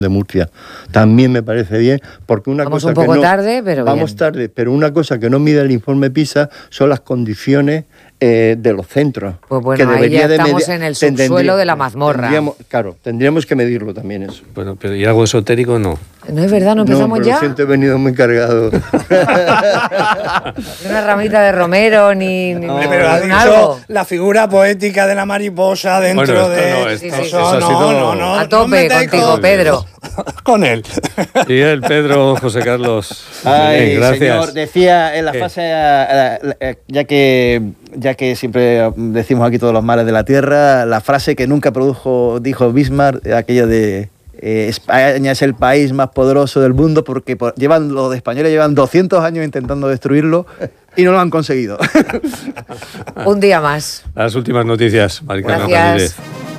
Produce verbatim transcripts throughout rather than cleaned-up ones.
de Murcia. También me parece bien, porque una vamos cosa un poco que no, tarde, pero vamos bien. tarde, pero una cosa que no mide el informe PISA son las condiciones eh, de los centros. Pues bueno, que ahí debería ya de estamos medir, en el subsuelo de la mazmorra. Tendríamos, claro, tendríamos que medirlo también eso. Bueno, pero ¿y algo esotérico no? No es verdad, no empezamos no, pero ya. Lo siento, he venido muy cargado. Una ramita de romero ni, ni No, ni pero ha un dicho algo. la figura poética de la mariposa dentro Bueno, esto de... no, esto- Sí, sí, sí. eso Eso ha no, sido- no, no, A no tope metáis contigo, con- Pedro. Con él. Y el Pedro, José Carlos. Ay, Bien, gracias. señor, decía en la ¿Qué? fase, eh, eh, ya que ya que siempre decimos aquí todos los males de la tierra, la frase que nunca produjo, dijo Bismarck, aquella de eh, España es el país más poderoso del mundo porque por, llevan los españoles llevan doscientos años intentando destruirlo y no lo han conseguido. Un día más. Las últimas noticias, Maricarmen Gracias. Ramírez.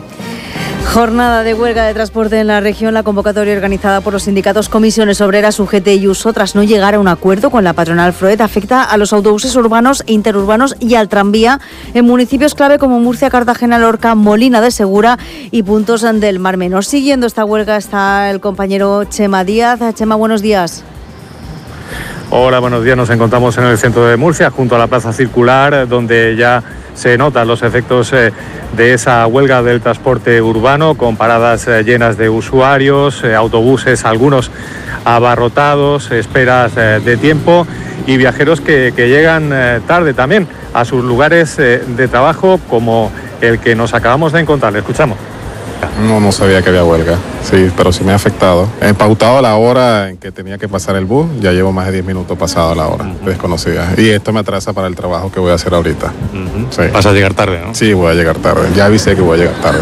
Jornada de huelga de transporte en la región. La convocatoria organizada por los sindicatos Comisiones Obreras, U G T y USO, tras no llegar a un acuerdo con la patronal Froed, afecta a los autobuses urbanos e interurbanos y al tranvía en municipios clave como Murcia, Cartagena, Lorca, Molina de Segura y puntos del Mar Menor. Siguiendo esta huelga está el compañero Chema Díaz. Chema, buenos días. Hola, buenos días. Nos encontramos en el centro de Murcia, junto a la Plaza Circular, donde ya se notan los efectos eh, de esa huelga del transporte urbano, con paradas eh, llenas de usuarios, eh, autobuses, algunos abarrotados, esperas eh, de tiempo y viajeros que, que llegan eh, tarde también a sus lugares eh, de trabajo, como el que nos acabamos de encontrar. Le escuchamos. No, no sabía que había huelga, sí, pero sí me ha afectado. He pautado la hora en que tenía que pasar el bus, ya llevo más de diez minutos pasado la hora, uh-huh. desconocida. Y esto me atrasa para el trabajo que voy a hacer ahorita. Uh-huh. Sí. Vas a llegar tarde, ¿no? Sí, voy a llegar tarde, ya avisé que voy a llegar tarde.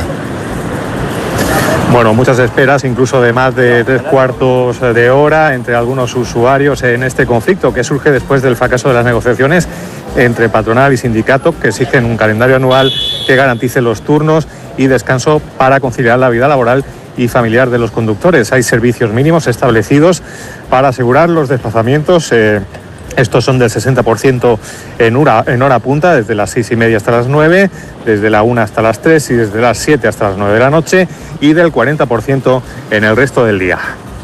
Bueno, muchas esperas, incluso de más de tres cuartos de hora entre algunos usuarios en este conflicto que surge después del fracaso de las negociaciones entre patronal y sindicato, que exigen un calendario anual que garantice los turnos y descanso para conciliar la vida laboral y familiar de los conductores. Hay servicios mínimos establecidos para asegurar los desplazamientos. Eh, estos son del sesenta por ciento en hora, en hora punta, desde las seis y media hasta las nueve, desde la una hasta las tres y desde las siete hasta las nueve de la noche, y del cuarenta por ciento en el resto del día.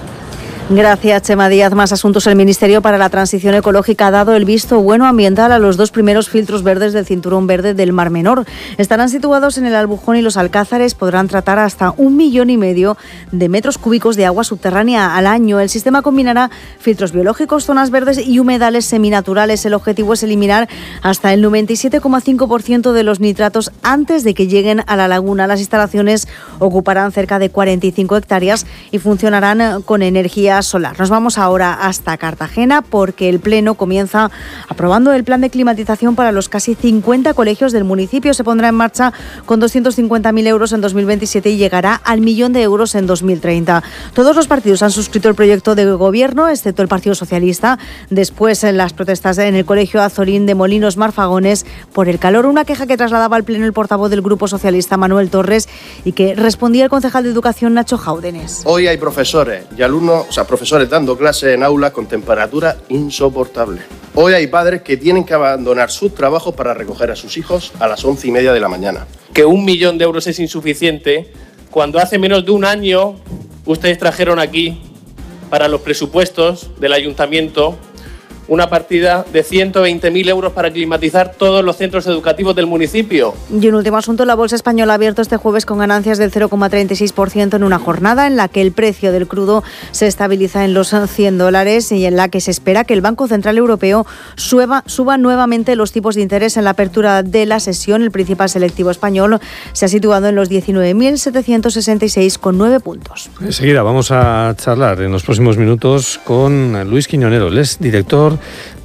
Gracias, Chema Díaz. Más asuntos. El Ministerio para la Transición Ecológica ha dado el visto bueno ambiental a los dos primeros filtros verdes del Cinturón Verde del Mar Menor. Estarán situados en el Albujón y los Alcázares. Podrán tratar hasta un millón y medio de metros cúbicos de agua subterránea al año. El sistema combinará filtros biológicos, zonas verdes y humedales seminaturales. El objetivo es eliminar hasta el noventa y siete coma cinco por ciento de los nitratos antes de que lleguen a la laguna. Las instalaciones ocuparán cerca de cuarenta y cinco hectáreas y funcionarán con energía solar. Nos vamos ahora hasta Cartagena porque el Pleno comienza aprobando el plan de climatización para los casi cincuenta colegios del municipio. Se pondrá en marcha con doscientos cincuenta mil euros en dos mil veintisiete y llegará al millón de euros en dos mil treinta. Todos los partidos han suscrito el proyecto de gobierno, excepto el Partido Socialista. Después, en las protestas en el Colegio Azorín de Molinos Marfagones por el calor, una queja que trasladaba al Pleno el portavoz del Grupo Socialista, Manuel Torres, y que respondía el concejal de Educación, Nacho Jáudenes. Hoy hay profesores y alumnos, o sea, profesores dando clases en aulas con temperatura insoportable. Hoy hay padres que tienen que abandonar sus trabajos para recoger a sus hijos a las once y media de la mañana. Que un millón de euros es insuficiente cuando hace menos de un año ustedes trajeron aquí para los presupuestos del ayuntamiento una partida de ciento veinte mil euros para climatizar todos los centros educativos del municipio. Y un último asunto, la Bolsa Española ha abierto este jueves con ganancias del cero coma treinta y seis por ciento en una jornada en la que el precio del crudo se estabiliza en los cien dólares y en la que se espera que el Banco Central Europeo suba, suba nuevamente los tipos de interés. En la apertura de la sesión, el principal selectivo español se ha situado en los diecinueve mil setecientos sesenta y seis coma nueve puntos. Enseguida vamos a charlar en los próximos minutos con Luis Quiñonero. Él es director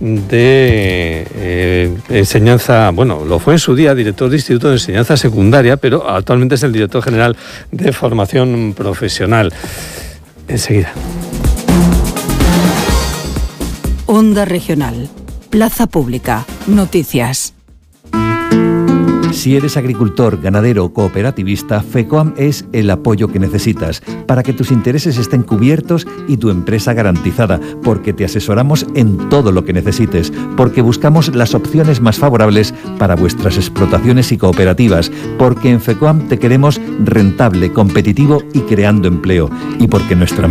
de eh, enseñanza, bueno, lo fue en su día director de Instituto de Enseñanza Secundaria, pero actualmente es el director general de Formación Profesional. Enseguida. Onda Regional, Plaza Pública, Noticias. Si eres agricultor, ganadero o cooperativista, FECOAM es el apoyo que necesitas para que tus intereses estén cubiertos y tu empresa garantizada, porque te asesoramos en todo lo que necesites, porque buscamos las opciones más favorables para vuestras explotaciones y cooperativas, porque en FECOAM te queremos rentable, competitivo y creando empleo, y porque nuestra